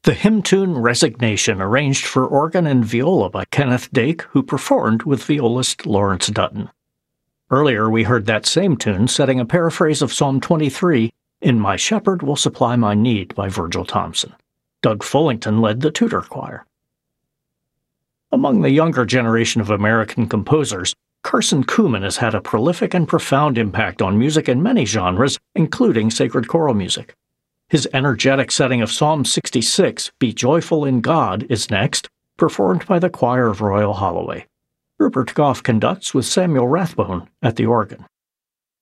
The hymn tune Resignation, arranged for organ and viola by Kenneth Dake, who performed with violist Lawrence Dutton. Earlier we heard that same tune setting a paraphrase of Psalm 23, In My Shepherd Will Supply My Need by Virgil Thompson. Doug Fullington led the Tudor Choir. Among the younger generation of American composers, Carson Kuhlman has had a prolific and profound impact on music in many genres, including sacred choral music. His energetic setting of Psalm 66, Be Joyful in God, is next, performed by the Choir of Royal Holloway. Rupert Goff conducts with Samuel Rathbone at the organ.